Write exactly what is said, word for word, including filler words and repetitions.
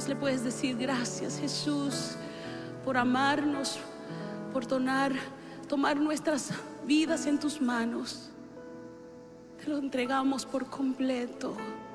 manos le puedes decir: gracias, Jesús, por amarnos, por donar, tomar nuestras vidas en tus manos. Te lo entregamos por completo.